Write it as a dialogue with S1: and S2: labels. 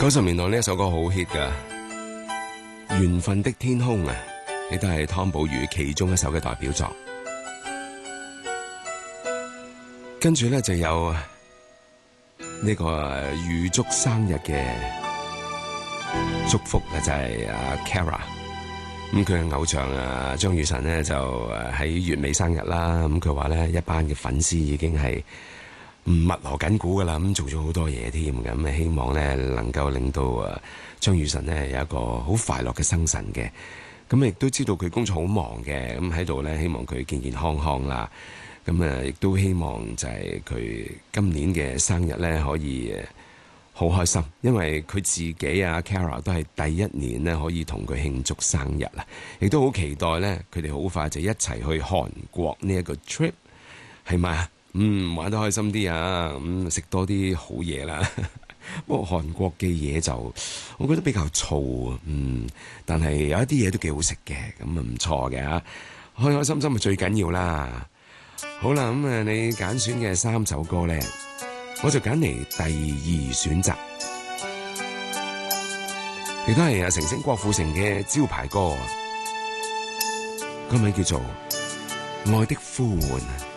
S1: 90年代呢一首歌好 hit 噶，《緣分的天空》啊，亦都係湯寶如其中一首嘅代表作。跟住咧就有呢個預祝生日嘅祝福啊，就係阿 Kara。咁佢嘅偶像啊張雨晨呢，就喺月尾生日啦。咁佢話咧一班嘅粉絲已經係密鑼緊鼓噶啦，咁做咗好多嘢添，咁希望咧能夠令到張雨晨呢有一個好快樂嘅生辰嘅。咁亦都知道佢工作好忙嘅，咁喺度咧希望佢健健康康啦。咁亦都希望就係佢今年嘅生日咧可以好開心，因為佢自己啊 Kara 都係第一年咧可以同佢慶祝生日啦，亦都好期待咧佢哋好快就一齊去韓國呢一個 trip， 係咪啊？玩得開心啲啊，食多啲好嘢啦。不過韓國嘅嘢就我覺得比較燥啊，但係有一啲嘢都幾好食嘅，咁唔錯嘅嚇，開開心心咪最緊要啦。好啦，你揀選嘅3首歌咧，我就揀嚟第2選擇，亦都係城星郭富城嘅招牌歌，歌名叫做《愛的呼喚》。